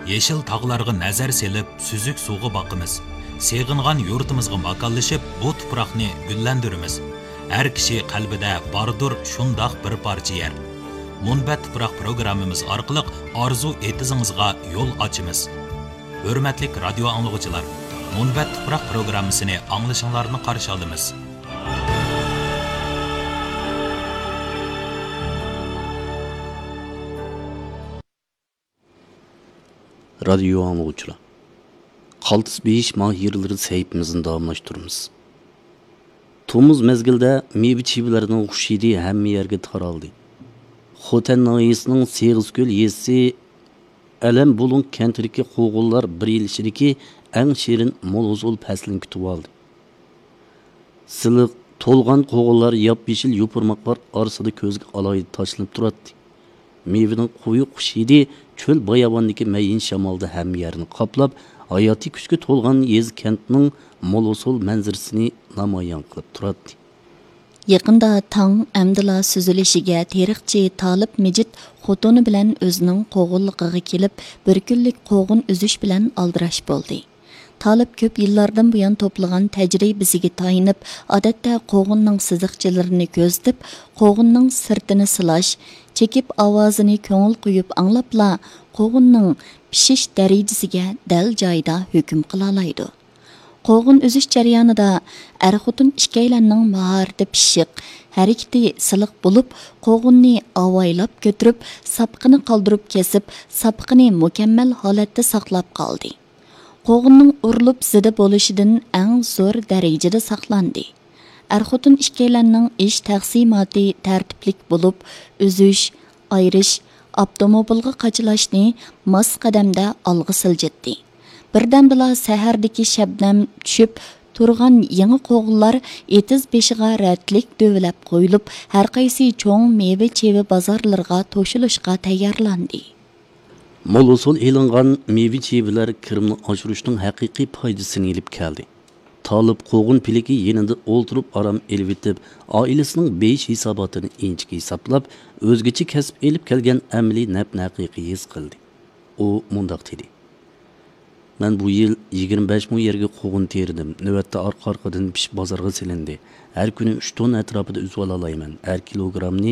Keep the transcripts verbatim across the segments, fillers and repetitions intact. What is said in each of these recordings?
Yeşil tağlarga nazar selip, süzük suğu bakımız. Seğingan yurtumuzga makallaşıp, bu tuproqni güllendirimiz. Her kişi qalbida bardır şundaq bir parça yer. Munbat tuproq programmamiz orqali arzu etizingizga yo'l ochamiz. Hurmatli radio anglag'uchilar, Munbat tuproq programmasini anglashinglarni qarshi olamiz. Radio anglag'uchilar. Qaltis besh mahirlari saytimizni davomlashtiramiz. Tomuz mezgilda meva chevlarining xushidi hamma yerga taraldi. Xotan noyisining Seg'izko'l yesi Alam bulun kentidagi qo'g'onlar bir yil ichidagi eng shirin mo'l-o'zul faslini kutib oldi. Siliq to'lgan qo'g'onlar yop-yeshil yopirmoqlar orasida ko'zga alayda tashlanib turadi. Mevaning quyuq xushidi cho'l bayabondagi mayin shamolda hamma yerni qoplab, hayotiy kuchga to'lgan yez kentning mo'l-o'zul manzarasini namoyon qilib turadi. Yaqında tang əmdila süzülüşüge tarixçi Talib Mecid xotoni bilan özünün qoğunluğuna kelib, bir kunlik qoğun üzüş bilan aldirash boldi. Talib köp yıllardan buyan toplagan təcrübəsiga tayinib, odatda qoğunning siziqchilarini ko'zitib, qoğunning sirtini silash, çekip ovozini ko'ngil qo'yib anglapla, qo'ğunning pishish darajasiga dal joyda hukm qila oladi. Qoğun üzüş jarayonida er-xotin ikkilanning mahorati pishiq, harakati siliq bo'lib, qo'g'unni avaylab ko'tirib, sapqini qoldirib kesib, sapqini mukammal holatda saqlab qoldi. Qo'g'unning urilib zida bo'lishidan eng zo'r darajada saqlandi. Er-xotin ikkilanning ish taqsimoti tartiblik bo'lib, üzüş, ayrish, avtomobilga qachilashni mos qadamda olg'a siljitdi. Birdamdala sahardagi shabnam tushib turgan yangi qo'g'onlar etiz beshiga ratlik dövlab qo'yilib, har qaysi cho'ng meva cheva bozorlarga to'shilishga tayyorlandi. Mo'l-o'zul e'lingan meva chevalar kirimni oshirishning haqiqiy foydasini olib keldi. Talib qo'g'on piligi yanida o'ltirib aram elib etib, oilasining besh hisobotini inchga hisoblab, o'zgacha kasb elib kelgan amaliy nafni haqiqiy his qildi. U mundoq dedi: "Men bu yil yigirma besh ming yerga qo'g'on terdim. Navbatda orqa-orqadan pishib bozorga silindi. Har kuni uch ton atrofida uzib olayman. Har kilogramni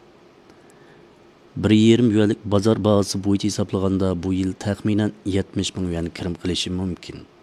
bir yarim yuanlik bozor bahosi bo'yicha hisoblaganda bu yil taxminan yetmish ming yuan kirim qilishi mumkin."